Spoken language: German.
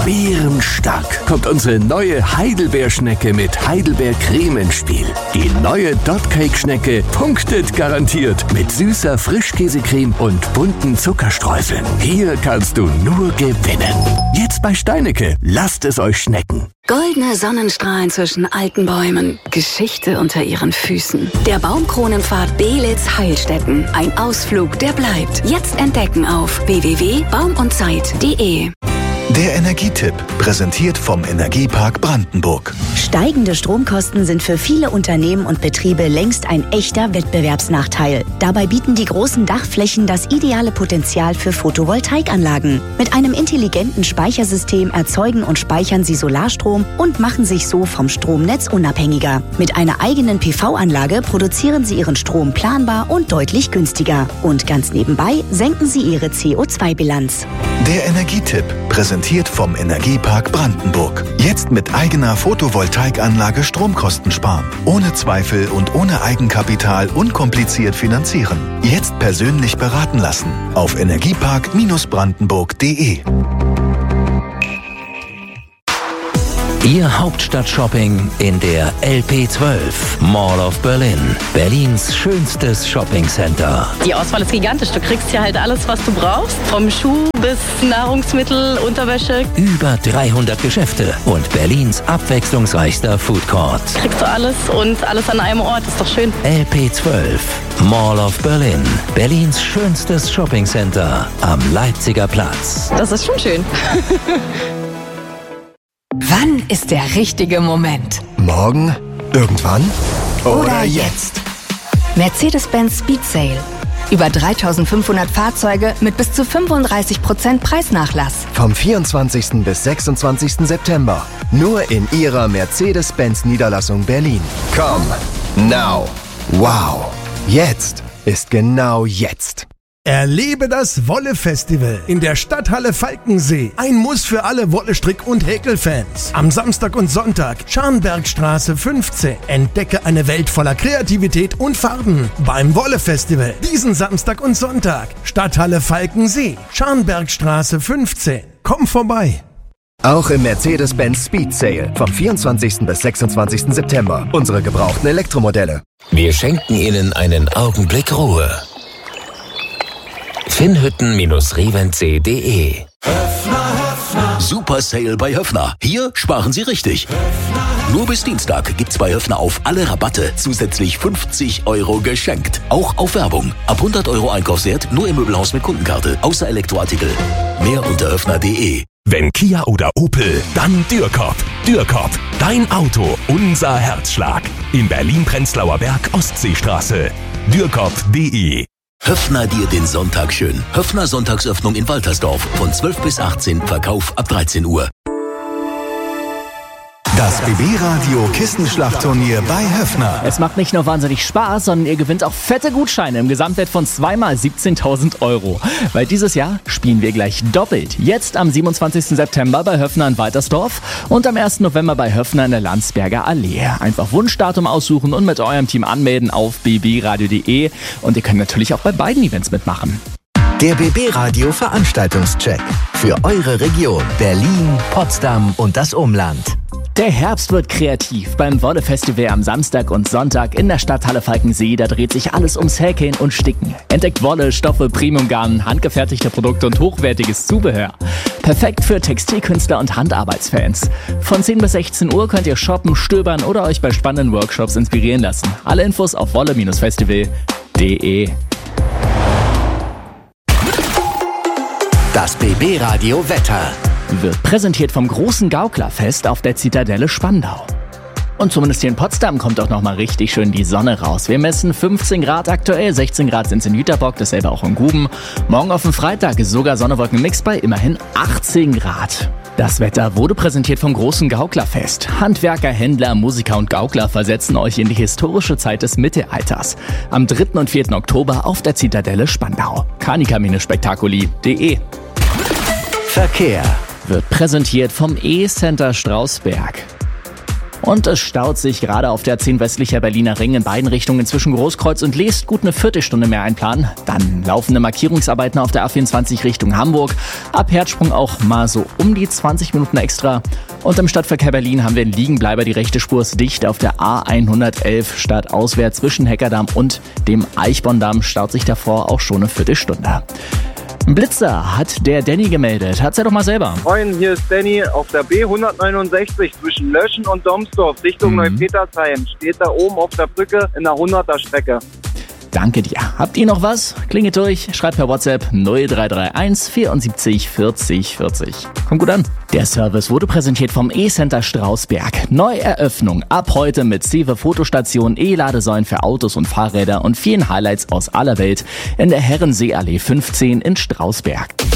Bärenstark kommt unsere neue Heidelbeerschnecke mit Heidelbeercreme ins Spiel. Die neue Dot-Cake-Schnecke punktet garantiert mit süßer Frischkäsecreme und bunten Zuckerstreuseln. Hier kannst du nur gewinnen. Jetzt bei Steinecke. Lasst es euch schmecken. Goldene Sonnenstrahlen zwischen alten Bäumen. Geschichte unter ihren Füßen. Der Baumkronenpfad Beelitz-Heilstätten. Ein Ausflug, der bleibt. Jetzt entdecken auf www.baumundzeit.de. Der Energietipp, präsentiert vom Energiepark Brandenburg. Steigende Stromkosten sind für viele Unternehmen und Betriebe längst ein echter Wettbewerbsnachteil. Dabei bieten die großen Dachflächen das ideale Potenzial für Photovoltaikanlagen. Mit einem intelligenten Speichersystem erzeugen und speichern sie Solarstrom und machen sich so vom Stromnetz unabhängiger. Mit einer eigenen PV-Anlage produzieren sie ihren Strom planbar und deutlich günstiger. Und ganz nebenbei senken sie ihre CO2-Bilanz. Der Energietipp, präsentiert vom Energiepark Brandenburg. Jetzt mit eigener Photovoltaikanlage Stromkosten sparen. Ohne Zweifel und ohne Eigenkapital unkompliziert finanzieren. Jetzt persönlich beraten lassen. Auf energiepark-brandenburg.de. Ihr Hauptstadt-Shopping in der LP12 Mall of Berlin. Berlins schönstes Shoppingcenter. Die Auswahl ist gigantisch. Du kriegst hier halt alles, was du brauchst. Vom Schuh bis Nahrungsmittel, Unterwäsche. Über 300 Geschäfte und Berlins abwechslungsreichster Foodcourt. Kriegst du alles und alles an einem Ort. Ist doch schön. LP12 Mall of Berlin. Berlins schönstes Shoppingcenter am Leipziger Platz. Das ist schon schön. Wann ist der richtige Moment? Morgen? Irgendwann? Oder jetzt? Mercedes-Benz Speed Sale. Über 3500 Fahrzeuge mit bis zu 35% Preisnachlass. Vom 24. bis 26. September. Nur in Ihrer Mercedes-Benz-Niederlassung Berlin. Come now. Wow. Jetzt ist genau jetzt. Erlebe das Wolle-Festival in der Stadthalle Falkensee. Ein Muss für alle Wolle-Strick- und Häkelfans. Am Samstag und Sonntag, Scharnbergstraße 15. Entdecke eine Welt voller Kreativität und Farben beim Wolle-Festival. Diesen Samstag und Sonntag, Stadthalle Falkensee, Scharnbergstraße 15. Komm vorbei. Auch im Mercedes-Benz Speed Sale vom 24. bis 26. September. Unsere gebrauchten Elektromodelle. Wir schenken Ihnen einen Augenblick Ruhe. Finnhütten-reventsee.de. Super Sale bei Höffner. Hier sparen Sie richtig. Nur bis Dienstag gibt's bei Höffner auf alle Rabatte zusätzlich 50 € geschenkt. Auch auf Werbung. Ab 100 € Einkaufswert nur im Möbelhaus mit Kundenkarte. Außer Elektroartikel. Mehr unter höffner.de. Wenn Kia oder Opel, dann Dürkop. Dürkop, dein Auto, unser Herzschlag. In Berlin-Prenzlauer Berg, Ostseestraße. Dürkop.de. Höffner dir den Sonntag schön. Höffner Sonntagsöffnung in Waltersdorf. Von 12 bis 18, Verkauf ab 13 Uhr. Das BB-Radio Kissenschlachtturnier bei Höffner. Es macht nicht nur wahnsinnig Spaß, sondern ihr gewinnt auch fette Gutscheine im Gesamtwert von 2 mal 17.000 €. Weil dieses Jahr spielen wir gleich doppelt. Jetzt am 27. September bei Höffner in Waltersdorf und am 1. November bei Höffner in der Landsberger Allee. Einfach Wunschdatum aussuchen und mit eurem Team anmelden auf bbradio.de. Und ihr könnt natürlich auch bei beiden Events mitmachen. Der BB-Radio Veranstaltungscheck für eure Region Berlin, Potsdam und das Umland. Der Herbst wird kreativ beim Wolle-Festival am Samstag und Sonntag in der Stadthalle Falkensee. Da dreht sich alles ums Häkeln und Sticken. Entdeckt Wolle, Stoffe, Premiumgarn, handgefertigte Produkte und hochwertiges Zubehör. Perfekt für Textilkünstler und Handarbeitsfans. Von 10 bis 16 Uhr könnt ihr shoppen, stöbern oder euch bei spannenden Workshops inspirieren lassen. Alle Infos auf wolle-festival.de. Das BB-Radio Wetter wird präsentiert vom großen Gauklerfest auf der Zitadelle Spandau. Und zumindest hier in Potsdam kommt auch nochmal richtig schön die Sonne raus. Wir messen 15 Grad aktuell, 16 Grad sind es in Jüterbock, dasselbe auch in Guben. Morgen auf den Freitag ist sogar Sonne-Wolken-Mix bei immerhin 18 Grad. Das Wetter wurde präsentiert vom großen Gauklerfest. Handwerker, Händler, Musiker und Gaukler versetzen euch in die historische Zeit des Mittelalters. Am 3. und 4. Oktober auf der Zitadelle Spandau. Kanika-spektakuli.de. Verkehr wird präsentiert vom E-Center Strausberg. Und es staut sich gerade auf der 10 westlicher Berliner Ring in beiden Richtungen zwischen Großkreuz und Leest. Gut eine Viertelstunde mehr einplanen. Dann laufende Markierungsarbeiten auf der A24 Richtung Hamburg. Ab Herzsprung auch mal so um die 20 Minuten extra. Und im Stadtverkehr Berlin haben wir einen Liegenbleiber. Die rechte Spur ist dicht auf der A111 stadtauswärts zwischen Heckerdamm und dem Eichborndamm. Staut sich davor auch schon eine Viertelstunde. Ein Blitzer hat der Danny gemeldet. Erzähl doch mal selber. Moin, hier ist Danny auf der B169 zwischen Löschen und Domsdorf Richtung Neupetersheim. Steht da oben auf der Brücke in der 100er Strecke. Danke dir. Habt ihr noch was? Klingelt durch, schreibt per WhatsApp 0331 74 40 40. Kommt gut an. Der Service wurde präsentiert vom E-Center Strausberg. Neueröffnung ab heute mit Cewe Fotostation, E-Ladesäulen für Autos und Fahrräder und vielen Highlights aus aller Welt in der Herrenseeallee 15 in Strausberg.